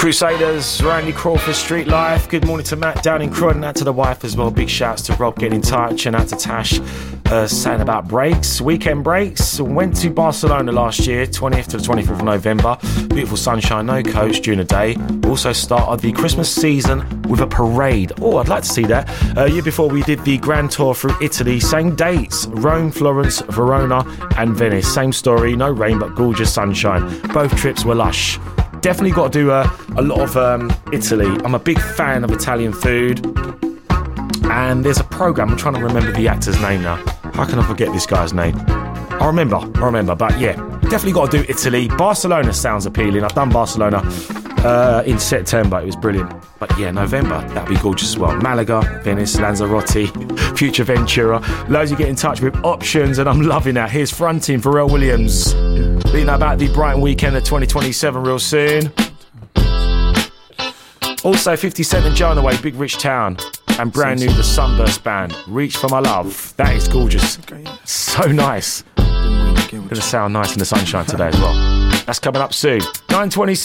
Crusaders, Randy Crawford, Street Life. Good morning to Matt down in Croydon, out to the wife as well. Big shouts to Rob getting in touch, and out to Tash saying about breaks, weekend breaks. Went to Barcelona last year, 20th to the 25th of November. Beautiful sunshine, no coast during the day. Also started the Christmas season with a parade. Oh, I'd like to see that. Year before we did the grand tour through Italy. Same dates, Rome, Florence, Verona and Venice. Same story, no rain but gorgeous sunshine. Both trips were lush. Definitely got to do a lot of Italy. I'm a big fan of Italian food. And there's a programme, I'm trying to remember the actor's name now. How can I forget this guy's name? I remember, but yeah, definitely got to do Italy. Barcelona sounds appealing. I've done Barcelona in September. It was brilliant. But yeah, November, that'd be gorgeous as well. Malaga, Venice, Lanzarote, Future Ventura. Loads you get in touch with options, and I'm loving that. Here's Fronting, Pharrell Williams. Reading about the Brighton weekend of 2027 real soon. Also, 50 Cent and Jonah Way, Big Rich Town. And brand new, the Sunburst Band, Reach for My Love. That is gorgeous. So nice. Gonna sound nice in the sunshine today as well. That's coming up soon. 9:26.